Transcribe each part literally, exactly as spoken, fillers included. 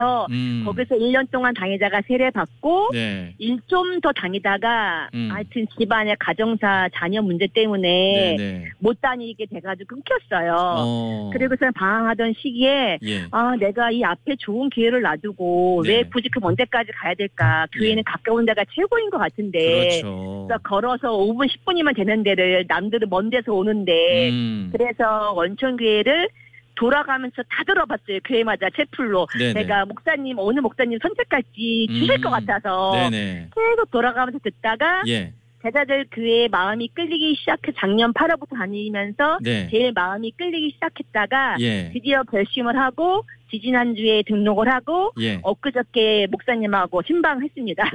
음. 거기서 일 년 동안 다니다가 세례받고 네. 일 좀 더 다니다가 음. 하여튼 집안의 가정사 자녀 문제 때문에 네네. 못 다니게 돼가지고 끊겼어요. 어. 그리고서 방황하던 시기에 예. 아 내가 이 앞에 좋은 기회를 놔두고 네. 왜 굳이 그 먼 데까지 가야 될까. 교회는 예. 가까운 데가 최고인 것 같은데 그렇죠. 그래서 걸어서 오 분 십 분이면 되는 데를 남들은 먼 데서 오는데 음. 그래서 원천교회를 돌아가면서 다 들어봤어요. 교회마다 채플로. 네네. 내가 목사님 어느 목사님 선택할지 주실 음. 것 같아서 네네. 계속 돌아가면서 듣다가 예. 제자들 교회에 마음이 끌리기 시작해 작년 팔 월부터 다니면서 네. 제일 마음이 끌리기 시작했다가 예. 드디어 결심을 하고 지지난주에 등록을 하고 예. 엊그저께 목사님하고 신방했습니다.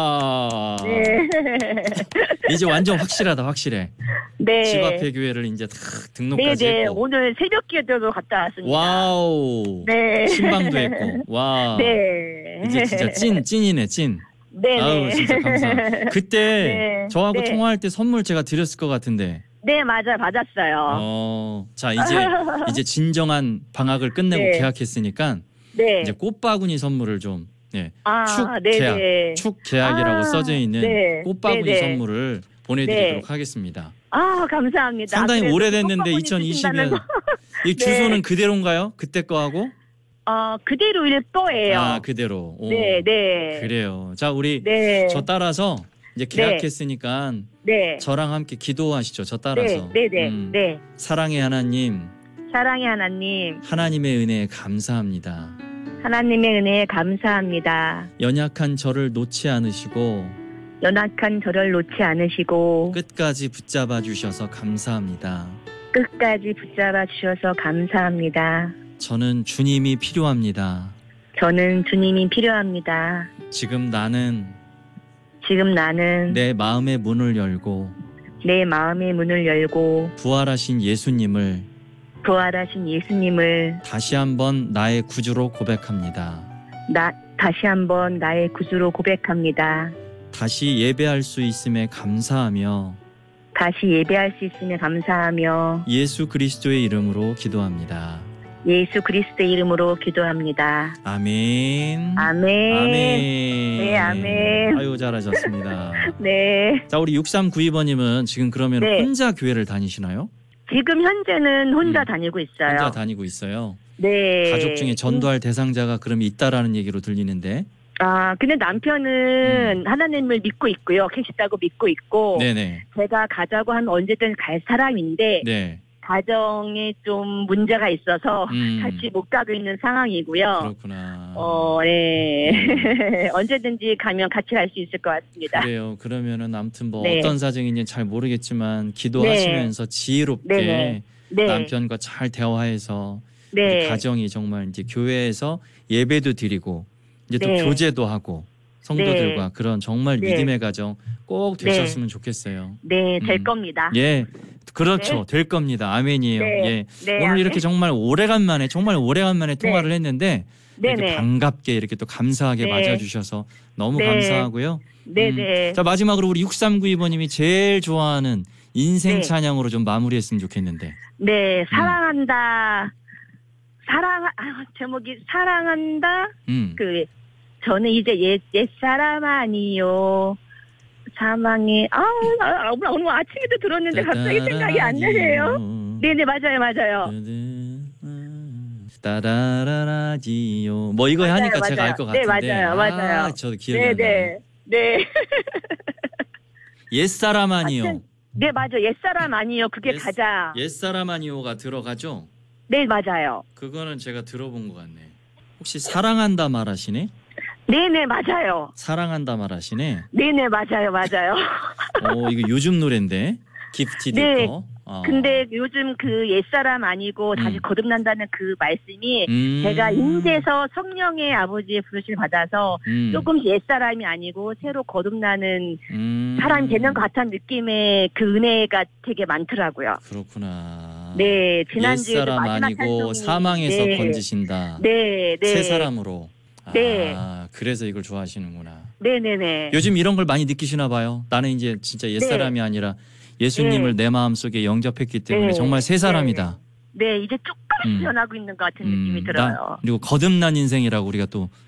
와. 네. 이제 완전 확실하다, 확실해. 네. 집 앞에 교회를 이제 탁 네, 등록까지 네. 했고. 오늘 새벽 기도도 갔다 왔습니다. 와우. 네. 신방도 했고. 와. 네. 이제 진짜 찐, 찐이네, 찐. 네. 아우, 진짜 감사합니다. 그때 네. 저하고 네. 통화할 때 선물 제가 드렸을 것 같은데. 네, 맞아요. 받았어요. 어, 자, 이제, 이제 진정한 방학을 끝내고 네. 계약했으니까. 네. 이제 꽃바구니 선물을 좀, 예. 아, 축 네네. 계약, 축 계약이라고 아, 써져 있는 네. 꽃바구니 네네. 선물을 보내드리도록 네. 하겠습니다. 아, 감사합니다. 상당히 그래도 오래됐는데 꽃바구니 이천이십 주신다는 년. 거. 이 네. 주소는 그대로인가요? 그때 거하고? 어, 그대로일 거예요. 아, 그대로. 오, 네, 네. 그래요. 자, 우리 네. 저 따라서 이제 계약했으니까 네. 저랑 함께 기도하시죠. 저 따라서. 네, 네, 네. 음, 네. 사랑의 하나님, 사랑의 하나님, 하나님의 은혜에 감사합니다. 하나님의 은혜에 감사합니다. 연약한 저를 놓지 않으시고 연약한 저를 놓지 않으시고 끝까지 붙잡아 주셔서 감사합니다. 끝까지 붙잡아 주셔서 감사합니다. 저는 주님이 필요합니다. 저는 주님이 필요합니다. 지금 나는 지금 나는 내 마음의 문을 열고 내 마음의 문을 열고 부활하신 예수님을 부활하신 예수님을 다시 한번 나의 구주로 고백합니다. 나 다시 한번 나의 구주로 고백합니다. 다시 예배할 수 있음에 감사하며 다시 예배할 수 있으며 감사하며 예수 그리스도의 이름으로 기도합니다. 예수 그리스도의 이름으로 기도합니다. 아멘. 아멘. 아멘. 네, 아멘. 아유, 잘하셨습니다. 네. 자, 우리 육삼구이 번님은 지금 그러면 네. 혼자 교회를 다니시나요? 지금 현재는 혼자 음, 다니고 있어요. 혼자 다니고 있어요. 네. 가족 중에 전도할 대상자가 그럼 있다라는 얘기로 들리는데. 아, 근데 남편은 음. 하나님을 믿고 있고요. 계시다고 믿고 있고. 네네. 제가 가자고 하면 언제든 갈 사람인데 네. 가정에 좀 문제가 있어서 음. 같이 못 가고 있는 상황이고요. 그렇구나. 어, 네. 언제든지 가면 같이 갈 수 있을 것 같습니다. 그래요. 그러면은 아무튼 뭐 네. 어떤 사정인지 잘 모르겠지만 기도하시면서 지혜롭게 네네. 네. 남편과 잘 대화해서 우리 네. 가정이 정말 이제 교회에서 예배도 드리고 이제 또 네. 교제도 하고 성도들과 네. 그런 정말 네. 믿음의 가정 꼭 되셨으면 좋겠어요. 네, 될 음. 겁니다. 예. 그렇죠. 네. 될 겁니다. 아멘이에요. 네. 예. 네, 오늘 아멘. 이렇게 정말 오래간만에 정말 오래간만에 통화를 했는데 이렇게 네네. 반갑게 이렇게 또 감사하게 네. 맞아주셔서 너무 네. 감사하고요. 네네. 음, 자, 마지막으로 우리 육삼구이 번님이 제일 좋아하는 인생 네. 찬양으로 좀 마무리했으면 좋겠는데. 네, 사랑한다. 사랑, 아, 제목이 사랑한다. 음. 그, 저는 이제 옛, 옛사람 아니요. 사망에, 아우, 아, 오늘, 오늘 아침에도 들었는데 갑자기 생각이 안 나네요. 네네, 맞아요, 맞아요. 따라라라지요. 뭐 이거 맞아요, 하니까 제가 맞아요. 알 것 네, 같은데. 맞아요, 맞아요. 아, 저도 기억이 안 나네. 네네. 네. 옛사람 아니요. 하여튼, 네, 맞아요. 옛사람 아니요. 그게 옛- 가장. 옛사람 아니요가 들어가죠? 네, 맞아요. 그거는 제가 들어본 것 같네. 혹시 사랑한다 말하시네? 네네, 맞아요. 사랑한다 말하시네? 네네, 맞아요, 맞아요. 어, 이거 요즘 노래인데? 기프티드 네. 거. 어. 근데 요즘 그 옛사람 아니고 다시 음. 거듭난다는 그 말씀이 음. 제가 인제서 성령의 아버지의 부르심을 받아서 음. 조금씩 옛사람이 아니고 새로 거듭나는 음. 사람이 되는 것 같은 느낌의 그 은혜가 되게 많더라고요. 그렇구나. 네, 지난주에도 옛사람 마지막 아니고 찬송이- 사망에서 네. 건지신다. 네, 네. 새 사람으로. 네. 아, 그래서 이걸 좋아하시는구나. 네네네. 요즘 이런 걸 많이 느끼시나 봐요. 나는 이제 진짜 옛사람이 아니라 예수님을 내 마음속에 영접했기 때문에 네. 정말 새 사람이다. 네, 이제 조금 또다시 음. 변하고 있는 것 같은 음, 느낌이 나- 들어요. 그리고 거듭난 인생이라고 우리가 또